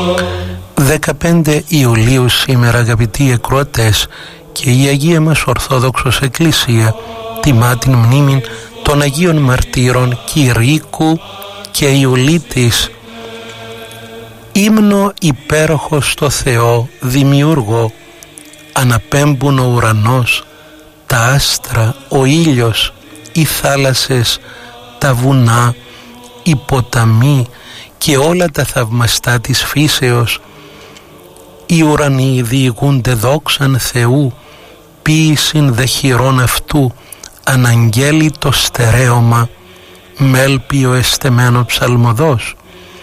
15 Ιουλίου σήμερα, αγαπητοί ακροατές, και η Αγία μας Ορθόδοξος Εκκλησία τιμά την μνήμη των Αγίων Μαρτύρων Κηρύκου και Ιουλίτης. Ύμνο υπέροχο στο Θεό Δημιούργο, αναπέμπουν ο ουρανός, τα άστρα, ο ήλιος, οι θάλασσες, τα βουνά, οι ποταμοί και όλα τα θαυμαστά της φύσεως. Οι ουρανοί διηγούνται δόξαν Θεού, ποίησιν δε χειρών αυτού, αναγγέλει το στερέωμα, μέλπιο εστεμένο ψαλμοδός.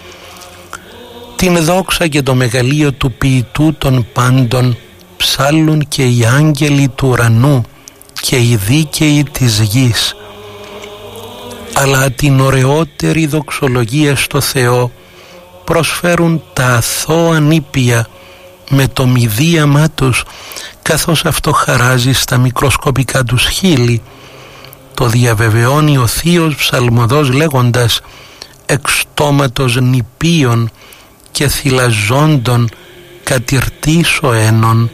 Την δόξα και το μεγαλείο του ποιητού των πάντων ψάλλουν και οι άγγελοι του ουρανού και οι δίκαιοι της γης. Αλλά την ωραιότερη δοξολογία στο Θεό προσφέρουν τα αθώα νήπια με το μηδίαμά τους, καθώς αυτό χαράζει στα μικροσκοπικά τους χείλη. Το διαβεβαιώνει ο Θείος Ψαλμοδός λέγοντας «Εξ στόματος νηπίων και θυλαζόντων κατηρτήσω ένων».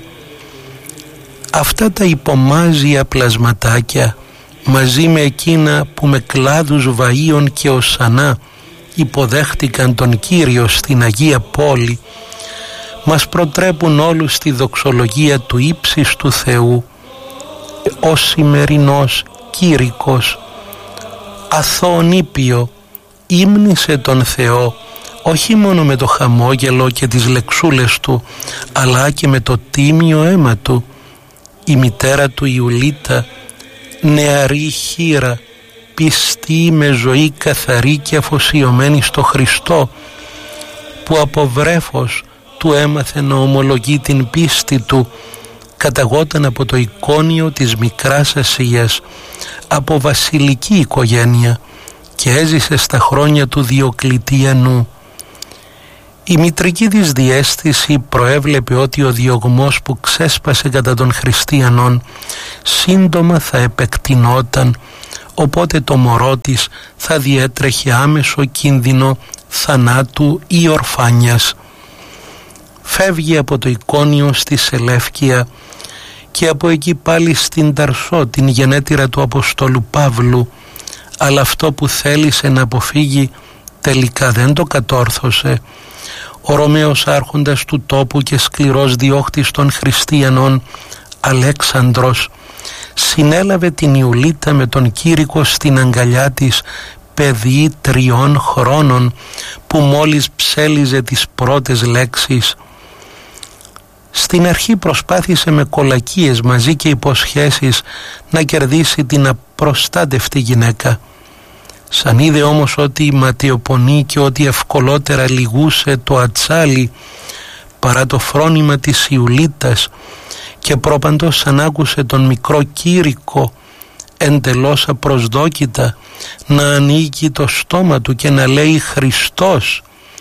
Αυτά τα υπομάζια πλασματάκια μαζί με εκείνα που με κλάδους βαΐων και οσανά υποδέχτηκαν τον Κύριο στην Αγία Πόλη μας προτρέπουν όλους στη δοξολογία του ύψιστου Θεού. Ο σημερινός Κήρυκος αθώον ήπιο ύμνησε τον Θεό όχι μόνο με το χαμόγελο και τις λεξούλες του, αλλά και με το τίμιο αίμα του. Η μητέρα του Ιουλίτα, νεαρή χήρα, πιστή με ζωή καθαρή και αφοσιωμένη στο Χριστό, που από βρέφος του έμαθε να ομολογεί την πίστη του, καταγόταν από το εικόνιο της Μικράς Ασίας, από βασιλική οικογένεια, και έζησε στα χρόνια του Διοκλητιανού. Η μητρική της διαίσθηση προέβλεπε ότι ο διωγμός που ξέσπασε κατά των χριστιανών σύντομα θα επεκτηνόταν, οπότε το μωρό της θα διέτρεχε άμεσο κίνδυνο θανάτου ή ορφάνιας. Φεύγει από το εικόνιο στη Σελεύκεια και από εκεί πάλι στην Ταρσό, την γενέτειρα του Αποστόλου Παύλου, αλλά αυτό που θέλησε να αποφύγει τελικά δεν το κατόρθωσε. Ο Ρωμαίος άρχοντας του τόπου και σκληρός διώχτης των χριστιανών, Αλέξανδρος, συνέλαβε την Ιουλίτα με τον Κήρυκο στην αγκαλιά της, παιδί 3 χρόνων, που μόλις ψέλιζε τις πρώτες λέξεις. Στην αρχή προσπάθησε με κολακίες μαζί και υποσχέσεις να κερδίσει την απροστάτευτη γυναίκα. Σαν είδε όμως ότι ματαιοπονεί και ότι ευκολότερα λυγούσε το ατσάλι παρά το φρόνημα της Ιουλίτας, και πρόπαντος σαν άκουσε τον μικρό Κήρυκο εντελώς απροσδόκητα να ανοίγει το στόμα του και να λέει «Χριστός»,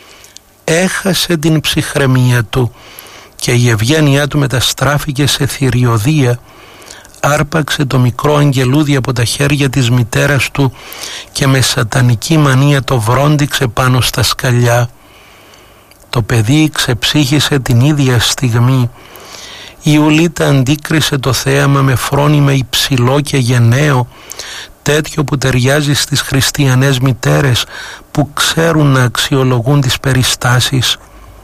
έχασε την ψυχραιμία του και η ευγένειά του μεταστράφηκε σε θηριωδία. Άρπαξε το μικρό αγγελούδι από τα χέρια της μητέρας του και με σατανική μανία το βρόντιξε πάνω στα σκαλιά. Το παιδί ξεψύχησε την ίδια στιγμή. Η Ιουλίτα αντίκρισε το θέαμα με φρόνημα υψηλό και γενναίο, τέτοιο που ταιριάζει στις χριστιανές μητέρες που ξέρουν να αξιολογούν τις περιστάσεις.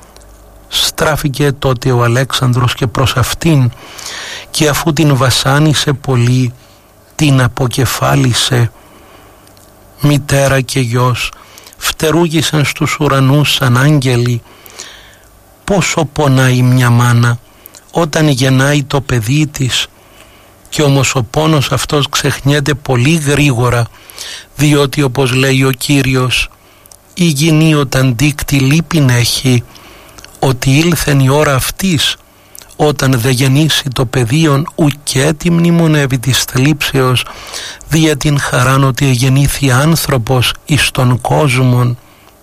Στράφηκε τότε ο Αλέξανδρος και προς αυτήν, και αφού την βασάνισε πολύ, την αποκεφάλισε. Μητέρα και γιος φτερούγησαν στους ουρανούς σαν άγγελοι. Πόσο πονάει μια μάνα όταν γεννάει το παιδί της, και όμως ο πόνος αυτός ξεχνιέται πολύ γρήγορα, διότι όπως λέει ο Κύριος, η γυνή όταν δίκτη λύπην έχει, ότι ήλθεν η ώρα αυτής, όταν δε γεννήσει το παιδίον, ουκέ τη μνημονεύει της θλίψεως, δια την χαράν ότι εγεννήθη άνθρωπος εις τον κόσμον.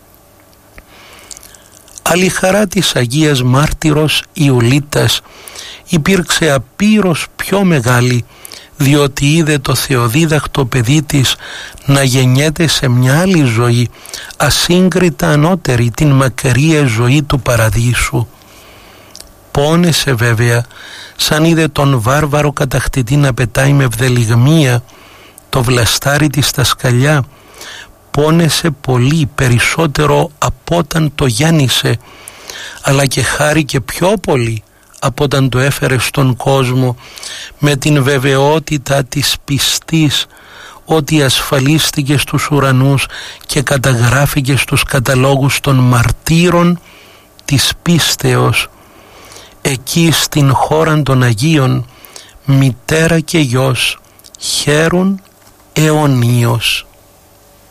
Αλλά η χαρά της Αγίας Μάρτυρος Ιουλίτας υπήρξε απείρως πιο μεγάλη, διότι είδε το θεοδίδακτο παιδί της να γεννιέται σε μια άλλη ζωή, ασύγκριτα ανώτερη, την μακριά ζωή του παραδείσου. Πόνεσε βέβαια, σαν είδε τον βάρβαρο κατακτητή να πετάει με ευδελιγμία το βλαστάρι της στα σκαλιά. Πόνεσε πολύ, περισσότερο από όταν το γέννησε, αλλά και χάρηκε πιο πολύ από όταν το έφερε στον κόσμο, με την βεβαιότητα της πιστής ότι ασφαλίστηκε στους ουρανούς και καταγράφηκε στους καταλόγους των μαρτύρων της πίστεως. Εκεί στην χώρα των Αγίων, μητέρα και γιος χαίρουν αιωνίως.